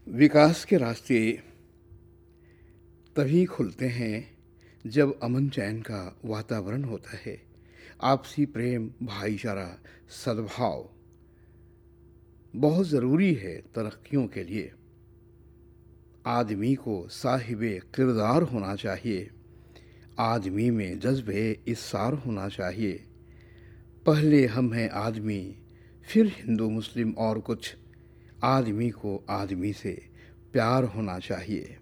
विकास के रास्ते तभी खुलते हैं जब अमन चैन का वातावरण होता है। आपसी प्रेम, भाईचारा, सद्भाव बहुत ज़रूरी है तरक्कियों के लिए। आदमी को साहिबे किरदार होना चाहिए, आदमी में जज्बे इस्सार होना चाहिए। पहले हम हैं आदमी, फिर हिंदू मुस्लिम और कुछ। आदमी को आदमी से प्यार होना चाहिए।